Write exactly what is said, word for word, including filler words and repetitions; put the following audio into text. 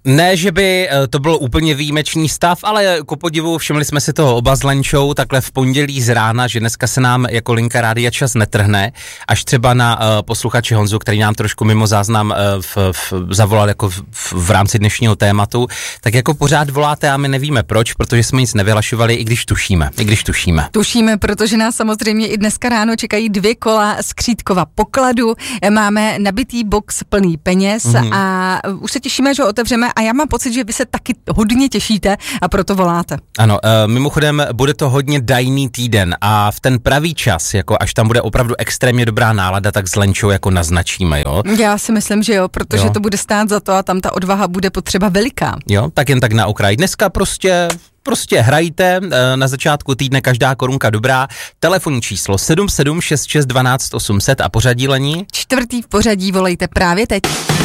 Ne, že by to byl úplně výjimečný stav, ale ku podivu všimli jsme si toho oba s Lenčou takhle v pondělí z rána, že dneska se nám jako linka Rádia Čas netrhne, až třeba na uh, posluchače Honzu, který nám trošku mimo záznam uh, v, v, zavolal jako v, v, v rámci dnešního tématu, tak jako pořád voláte a my nevíme proč, protože jsme nic nevyhlašovali, i když tušíme, i když tušíme. Tušíme, protože nás samozřejmě i dneska ráno čekají dvě kola z Křítkova pokladu, máme nabitý box plný peněz mm-hmm. a už se těšíme, že ho otevřeme a já mám pocit, že vy se taky hodně těšíte a proto voláte. Ano, uh, mimochodem bude to hodně dajný týden a v ten pravý čas, jako až tam bude opravdu extrémně dobrá nálada, tak s Lenčou jako naznačíme, jo? Já si myslím, že jo, protože jo. to bude stát za to a tam ta odvaha bude potřeba veliká. Jo, tak jen tak na okraj. Dneska prostě... Prostě hrajte, na začátku týdne každá korunka dobrá. Telefonní číslo sedm sedm šest šest dvanáct osm set a pořadí, Lení? Čtvrtý v pořadí, volejte právě teď.